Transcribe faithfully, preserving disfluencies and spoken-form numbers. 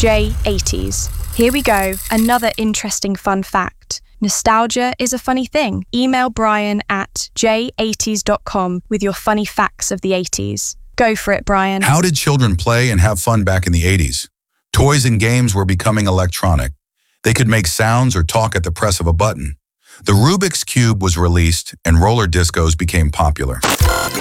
J eighties. Here we go, another interesting fun fact. Nostalgia is a funny thing. Email Brian at j eighties dot com with your funny facts of the eighties. Go for it, Brian. How did children play and have fun back in the eighties? Toys and games were becoming electronic. They could make sounds or talk at the press of a button. The Rubik's Cube was released and roller discos became popular.